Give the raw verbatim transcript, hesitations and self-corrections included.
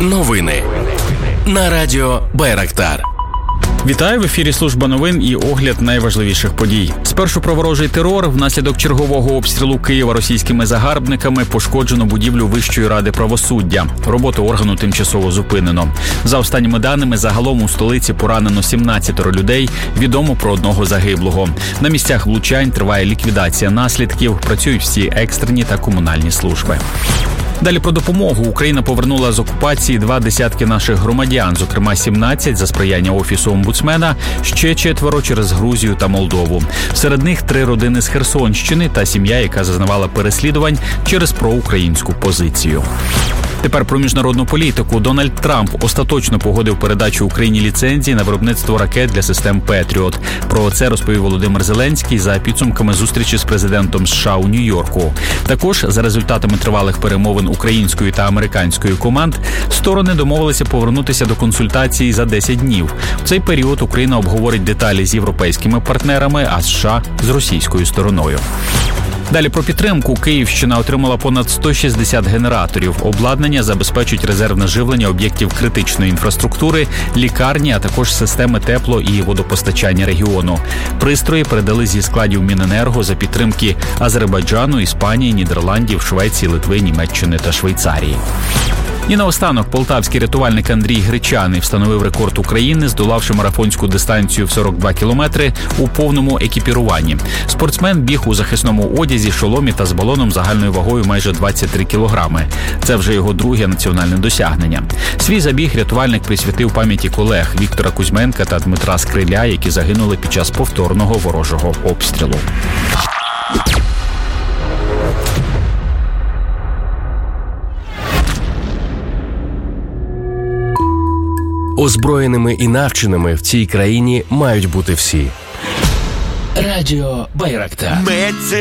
Новини на радіо Байрактар. Вітаю, в ефірі служба новин і огляд найважливіших подій. Спершу про ворожий терор. Внаслідок чергового обстрілу Києва російськими загарбниками пошкоджено будівлю Вищої ради правосуддя. Роботу органу тимчасово зупинено. За останніми даними, загалом у столиці поранено сімнадцять людей, відомо про одного загиблого. На місцях влучань триває ліквідація наслідків, працюють всі екстрені та комунальні служби. Далі про допомогу. Україна повернула з окупації два десятки наших громадян, зокрема сімнадцять за сприяння Офісу омбудсмена, ще четверо через Грузію та Молдову. Серед них три родини з Херсонщини та сім'я, яка зазнавала переслідувань через проукраїнську позицію. Тепер про міжнародну політику. Дональд Трамп остаточно погодив передачу Україні ліцензії на виробництво ракет для систем «Петріот». Про це розповів Володимир Зеленський за підсумками зустрічі з президентом США у Нью-Йорку. Також за результатами тривалих перемовин української та американської команд сторони домовилися повернутися до консультацій за десять днів. В цей період Україна обговорить деталі з європейськими партнерами, а США – з російською стороною. Далі про підтримку. Київщина отримала понад сто шістдесят генераторів. Обладнання забезпечить резервне живлення об'єктів критичної інфраструктури, лікарні, а також системи тепло- і водопостачання регіону. Пристрої передали зі складів Міненерго за підтримки Азербайджану, Іспанії, Нідерландів, Швеції, Литви, Німеччини та Швейцарії. І наостанок полтавський рятувальник Андрій Гречаний встановив рекорд України, здолавши марафонську дистанцію в сорок два кілометри у повному екіпіруванні. Спортсмен біг у захисному одязі, шоломі та з балоном загальною вагою майже двадцять три кілограми. Це вже його друге національне досягнення. Свій забіг рятувальник присвятив пам'яті колег Віктора Кузьменка та Дмитра Скриля, які загинули під час повторного ворожого обстрілу. Озброєними і навченими в цій країні мають бути всі. Радіо Байрактар.